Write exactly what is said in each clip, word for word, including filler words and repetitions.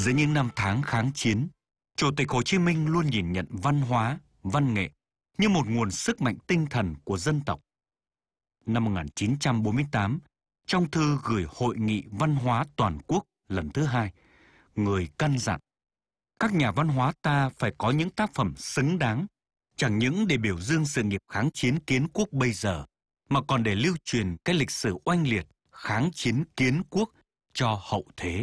Giữa những năm tháng kháng chiến, Chủ tịch Hồ Chí Minh luôn nhìn nhận văn hóa, văn nghệ như một nguồn sức mạnh tinh thần của dân tộc. Năm một nghìn chín trăm bốn mươi tám, trong thư gửi Hội nghị Văn hóa Toàn quốc lần thứ hai, người căn dặn: các nhà văn hóa ta phải có những tác phẩm xứng đáng, chẳng những để biểu dương sự nghiệp kháng chiến kiến quốc bây giờ, mà còn để lưu truyền cái lịch sử oanh liệt kháng chiến kiến quốc cho hậu thế.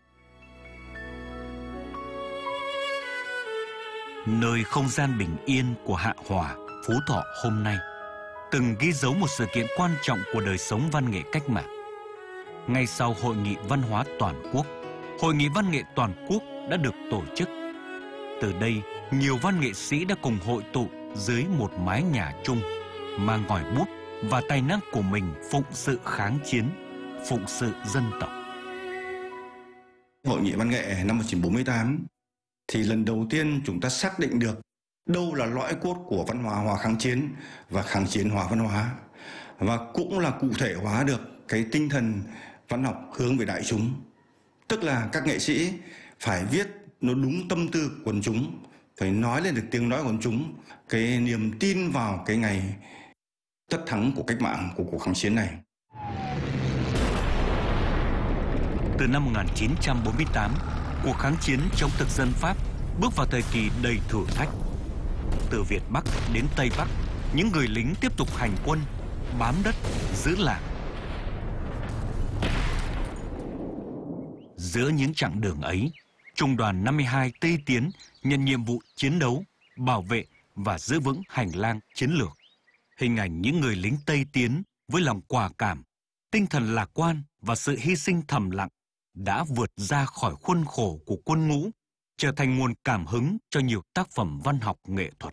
Nơi không gian bình yên của Hạ Hòa, Phú Thọ hôm nay từng ghi dấu một sự kiện quan trọng của đời sống văn nghệ cách mạng. Ngay sau Hội nghị Văn hóa Toàn quốc, Hội nghị Văn nghệ Toàn quốc đã được tổ chức. Từ đây, nhiều văn nghệ sĩ đã cùng hội tụ dưới một mái nhà chung, mang ngòi bút và tài năng của mình phụng sự kháng chiến, phụng sự dân tộc. Hội nghị Văn nghệ năm một nghìn chín trăm bốn mươi tám thì lần đầu tiên chúng ta xác định được đâu là lõi cốt của văn hóa hóa kháng chiến và kháng chiến hóa văn hóa, và cũng là cụ thể hóa được cái tinh thần văn học hướng về đại chúng. Tức là các nghệ sĩ phải viết nó đúng tâm tư của quần chúng, phải nói lên được tiếng nói của quần chúng, cái niềm tin vào cái ngày tất thắng của cách mạng, của cuộc kháng chiến này. Từ năm một nghìn chín trăm bốn mươi tám, cuộc kháng chiến chống thực dân Pháp bước vào thời kỳ đầy thử thách. Từ Việt Bắc đến Tây Bắc, những người lính tiếp tục hành quân, bám đất, giữ làng. Giữa những chặng đường ấy, Trung đoàn năm mươi hai Tây Tiến nhận nhiệm vụ chiến đấu, bảo vệ và giữ vững hành lang chiến lược. Hình ảnh những người lính Tây Tiến với lòng quả cảm, tinh thần lạc quan và sự hy sinh thầm lặng đã vượt ra khỏi khuôn khổ của quân ngũ, trở thành nguồn cảm hứng cho nhiều tác phẩm văn học nghệ thuật.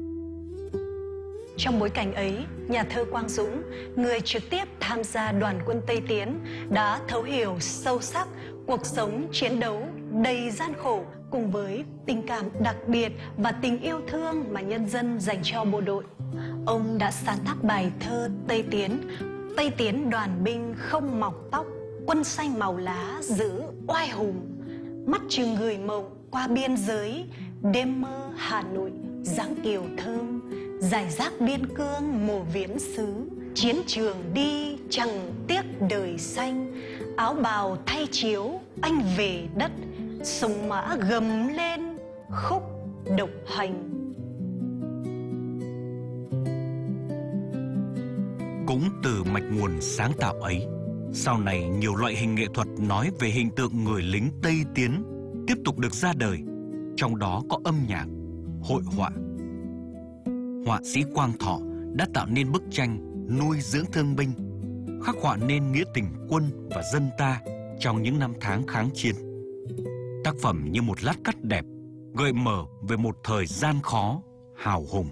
Trong bối cảnh ấy, nhà thơ Quang Dũng, người trực tiếp tham gia đoàn quân Tây Tiến, đã thấu hiểu sâu sắc cuộc sống chiến đấu đầy gian khổ cùng với tình cảm đặc biệt và tình yêu thương mà nhân dân dành cho bộ đội. Ông đã sáng tác bài thơ Tây Tiến: Tây Tiến đoàn binh không mọc tóc, quân xanh màu lá giữ oai hùng. Mắt chừng người mộng qua biên giới, đêm mơ Hà Nội dáng kiều thơm. Giải rác biên cương mồ viễn xứ, chiến trường đi chẳng tiếc đời xanh. Áo bào thay chiếu anh về đất, sông mã gầm lên khúc độc hành. Cũng từ mạch nguồn sáng tạo ấy, sau này nhiều loại hình nghệ thuật nói về hình tượng người lính Tây Tiến tiếp tục được ra đời, trong đó có âm nhạc, hội họa. Họa sĩ Quang Thọ đã tạo nên bức tranh Nuôi dưỡng thương binh, khắc họa nên nghĩa tình quân và dân ta trong những năm tháng kháng chiến. Tác phẩm như một lát cắt đẹp, gợi mở về một thời gian khó, hào hùng.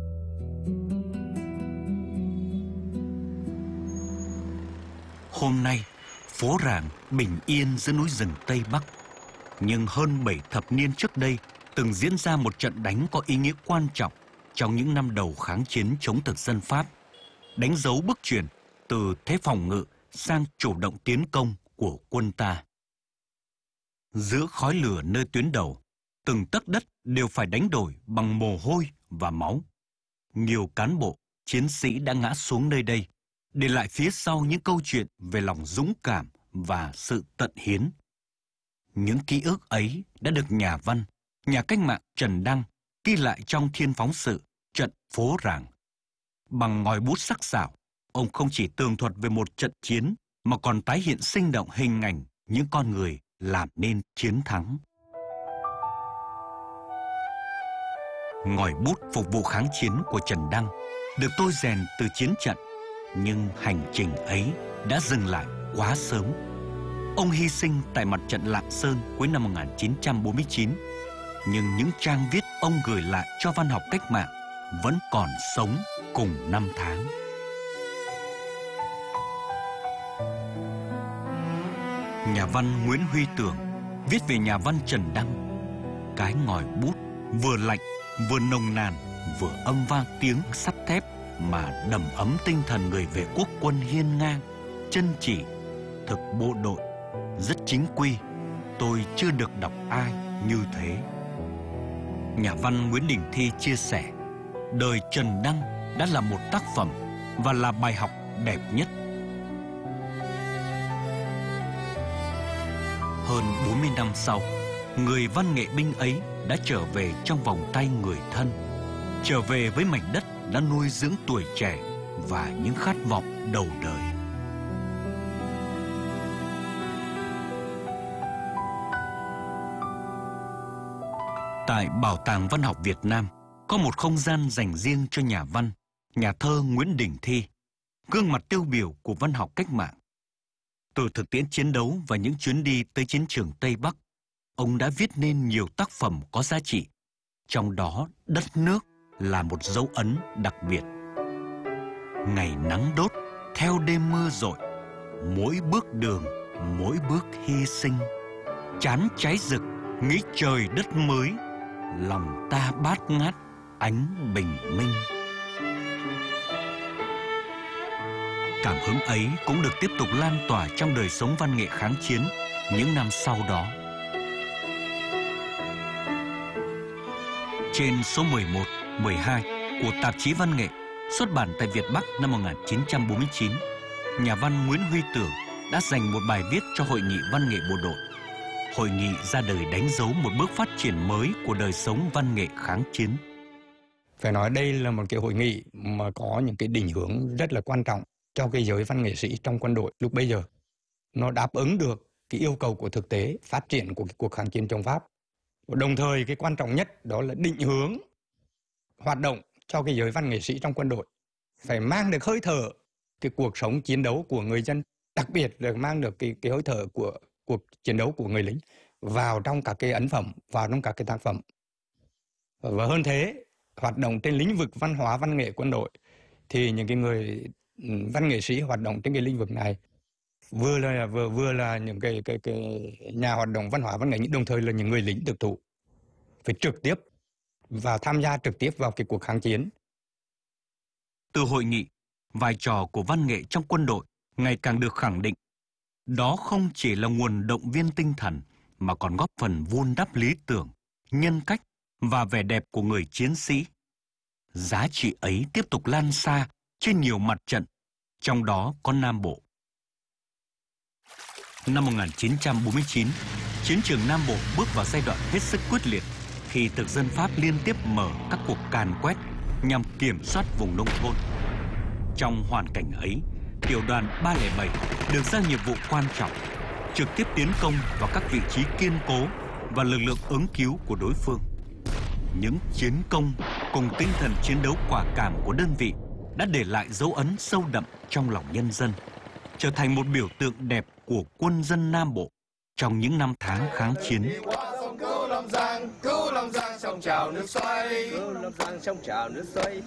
Hôm nay, phố Ràng bình yên giữa núi rừng Tây Bắc. Nhưng hơn bảy thập niên trước đây, từng diễn ra một trận đánh có ý nghĩa quan trọng trong những năm đầu kháng chiến chống thực dân Pháp, đánh dấu bước chuyển từ thế phòng ngự sang chủ động tiến công của quân ta. Giữa khói lửa nơi tuyến đầu, từng tấc đất đều phải đánh đổi bằng mồ hôi và máu. Nhiều cán bộ, chiến sĩ đã ngã xuống nơi đây, để lại phía sau những câu chuyện về lòng dũng cảm và sự tận hiến. Những ký ức ấy đã được nhà văn, nhà cách mạng Trần Đăng ghi lại trong Thiên phóng sự Trận phố Ràng. Bằng ngòi bút sắc sảo, ông không chỉ tường thuật về một trận chiến mà còn tái hiện sinh động hình ảnh những con người làm nên chiến thắng. Ngòi bút phục vụ kháng chiến của Trần Đăng được tôi rèn từ chiến trận, nhưng hành trình ấy đã dừng lại quá sớm. Ông hy sinh tại mặt trận Lạng Sơn cuối năm một nghìn chín trăm bốn mươi chín, nhưng những trang viết ông gửi lại cho văn học cách mạng vẫn còn sống cùng năm tháng. Nhà văn Nguyễn Huy Tưởng viết về nhà văn Trần Đăng: cái ngòi bút vừa lạnh vừa nồng nàn, vừa âm vang tiếng sắt thép mà đầm ấm tinh thần người vệ quốc quân hiên ngang, chân chỉ, thực bộ đội, rất chính quy, tôi chưa được đọc ai như thế. Nhà văn Nguyễn Đình Thi chia sẻ, đời Trần Đăng đã là một tác phẩm và là bài học đẹp nhất. Hơn bốn mươi năm sau, người văn nghệ binh ấy đã trở về trong vòng tay người thân, trở về với mảnh đất đã nuôi dưỡng tuổi trẻ và những khát vọng đầu đời. Tại Bảo tàng Văn học Việt Nam có một không gian dành riêng cho nhà văn, nhà thơ Nguyễn Đình Thi, gương mặt tiêu biểu của văn học cách mạng. Từ thực tiễn chiến đấu và những chuyến đi tới chiến trường Tây Bắc, ông đã viết nên nhiều tác phẩm có giá trị, trong đó Đất nước là một dấu ấn đặc biệt. Ngày nắng đốt, theo đêm mưa rội, mỗi bước đường, mỗi bước hy sinh, chán cháy rực, nghĩ trời đất mới, lòng ta bát ngát, ánh bình minh. Cảm hứng ấy cũng được tiếp tục lan tỏa trong đời sống văn nghệ kháng chiến những năm sau đó. Trên số mười một, mười hai của tạp chí Văn nghệ xuất bản tại Việt Bắc năm một nghìn chín trăm bốn mươi chín, nhà văn Nguyễn Huy Tưởng đã dành một bài viết cho Hội nghị Văn nghệ Bộ đội. Hội nghị ra đời đánh dấu một bước phát triển mới của đời sống văn nghệ kháng chiến. Phải nói đây là một cái hội nghị mà có những cái định hướng rất là quan trọng cho cái giới văn nghệ sĩ trong quân đội lúc bây giờ. Nó đáp ứng được cái yêu cầu của thực tế phát triển của cái cuộc kháng chiến chống Pháp. Đồng thời cái quan trọng nhất đó là định hướng hoạt động cho cái giới văn nghệ sĩ trong quân đội. Phải mang được hơi thở cái cuộc sống chiến đấu của người dân, đặc biệt là mang được cái, cái hơi thở của cuộc chiến đấu của người lính vào trong các cái ấn phẩm, vào trong các cái tác phẩm. Và hơn thế, hoạt động trên lĩnh vực văn hóa văn nghệ quân đội thì những cái người văn nghệ sĩ hoạt động trên cái lĩnh vực này vừa là vừa vừa là những cái cái cái nhà hoạt động văn hóa văn nghệ, nhưng đồng thời là những người lính thực thụ, phải trực tiếp và tham gia trực tiếp vào cái cuộc kháng chiến. Từ hội nghị, vai trò của văn nghệ trong quân đội ngày càng được khẳng định. Đó không chỉ là nguồn động viên tinh thần mà còn góp phần vun đắp lý tưởng, nhân cách và vẻ đẹp của người chiến sĩ. Giá trị ấy tiếp tục lan xa trên nhiều mặt trận, trong đó có Nam Bộ. Năm một nghìn chín trăm bốn mươi chín, chiến trường Nam Bộ bước vào giai đoạn hết sức quyết liệt khi thực dân Pháp liên tiếp mở các cuộc càn quét nhằm kiểm soát vùng nông thôn. Trong hoàn cảnh ấy, tiểu đoàn ba không bảy được giao nhiệm vụ quan trọng, trực tiếp tiến công vào các vị trí kiên cố và lực lượng ứng cứu của đối phương. Những chiến công cùng tinh thần chiến đấu quả cảm của đơn vị đã để lại dấu ấn sâu đậm trong lòng nhân dân, trở thành một biểu tượng đẹp của quân dân Nam Bộ trong những năm tháng kháng chiến. Cứu Lâm Giang, cứu Lâm Giang sông trào nước xoay, cứu Lâm Giang sông trào nước xoay,